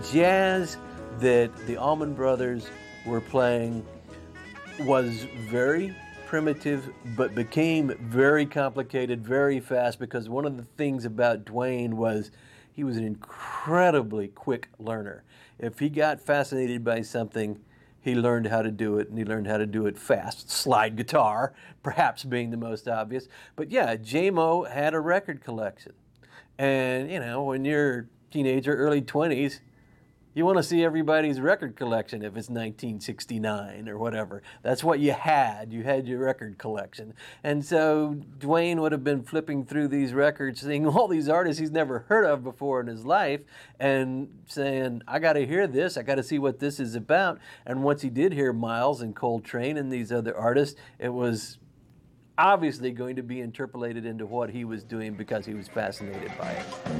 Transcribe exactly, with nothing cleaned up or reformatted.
Jazz that the Allman Brothers were playing was very primitive, but became very complicated very fast, because one of the things about Duane was he was an incredibly quick learner. If he got fascinated by something, he learned how to do it, and he learned how to do it fast. Slide guitar, perhaps being the most obvious. But yeah, J-Mo had a record collection. And, you know, when you're a teenager, early twenties, you want to see everybody's record collection if it's nineteen sixty-nine or whatever. That's what you had. You had your record collection. And so Duane would have been flipping through these records, seeing all these artists he's never heard of before in his life, and saying, I got to hear this. I got to see what this is about. And once he did hear Miles and Coltrane and these other artists, it was obviously going to be interpolated into what he was doing because he was fascinated by it.